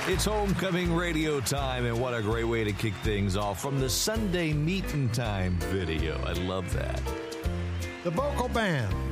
It's homecoming radio time, and what a great way to kick things off from the Sunday Meetin' Time video. I love that. The Vocal Band.